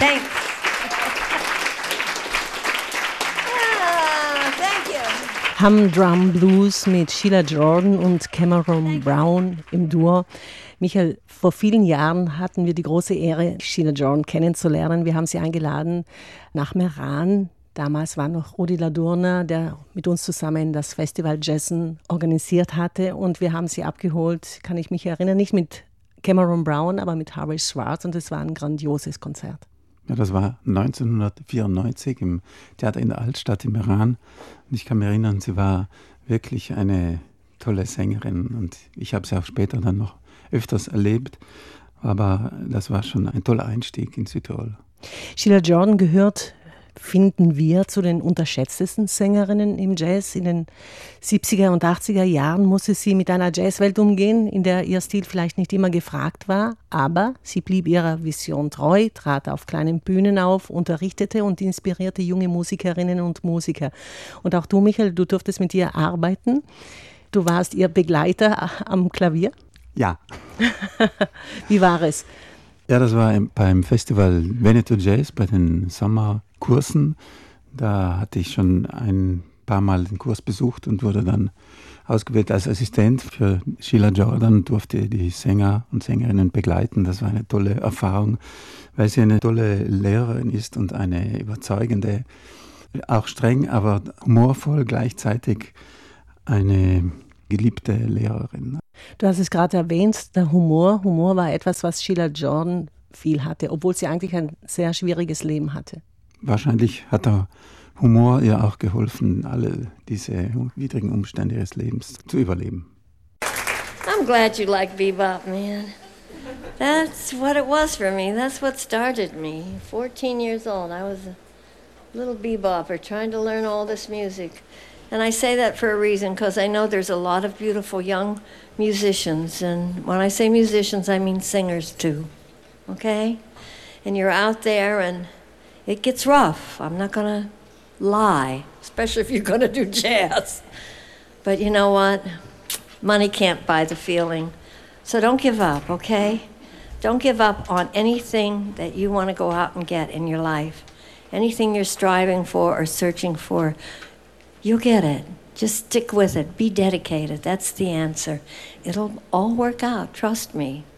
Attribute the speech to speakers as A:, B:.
A: Thanks. Thank you.
B: Humdrum Blues mit Sheila Jordan und Cameron Brown im Duo. Michael, vor vielen Jahren hatten wir die große Ehre, Sheila Jordan kennenzulernen. Wir haben sie eingeladen nach Meran. Damals war noch Rudi Ladurner, der mit uns zusammen das Festival Jazzen organisiert hatte. Und wir haben sie abgeholt, kann ich mich erinnern, nicht mit Cameron Brown, aber mit Harry Schwartz. Und es war ein grandioses Konzert.
C: Ja, das war 1994 im Theater in der Altstadt in Meran. Und ich kann mich erinnern, sie war wirklich eine tolle Sängerin. Und ich habe sie auch später dann noch öfters erlebt. Aber das war schon ein toller Einstieg in Südtirol.
B: Sheila Jordan gehört, finden wir, zu den unterschätztesten Sängerinnen im Jazz. In den 70er und 80er Jahren musste sie mit einer Jazzwelt umgehen, in der ihr Stil vielleicht nicht immer gefragt war, aber sie blieb ihrer Vision treu, trat auf kleinen Bühnen auf, unterrichtete und inspirierte junge Musikerinnen und Musiker. Und auch du, Michael, du durftest mit ihr arbeiten. Du warst ihr Begleiter am Klavier.
C: Ja.
B: Wie war es?
C: Ja, das war beim Festival Veneto Jazz, bei den Sommerkursen. Da hatte ich schon ein paar Mal den Kurs besucht und wurde dann ausgewählt als Assistent für Sheila Jordan, durfte die Sänger und Sängerinnen begleiten. Das war eine tolle Erfahrung, weil sie eine tolle Lehrerin ist und eine überzeugende, auch streng, aber humorvoll gleichzeitig eine geliebte Lehrerin.
B: Du hast es gerade erwähnt, der Humor. Humor war etwas, was Sheila Jordan viel hatte, obwohl sie eigentlich ein sehr schwieriges Leben hatte.
C: Wahrscheinlich hat der Humor ihr auch geholfen, alle diese widrigen Umstände ihres Lebens zu überleben.
A: I'm glad you like bebop, man. That's what it was for me. That's what started me. 14 years old, I was a little bebopper trying to learn all this music. And I say that for a reason, because I know there's a lot of beautiful young musicians. And when I say musicians, I mean singers too. Okay? And you're out there and it gets rough. I'm not going to lie, especially if you're going to do jazz. But you know what? Money can't buy the feeling. So don't give up, okay? Don't give up on anything that you want to go out and get in your life. Anything you're striving for or searching for. You'll get it. Just stick with it. Be dedicated. That's the answer. It'll all work out. Trust me.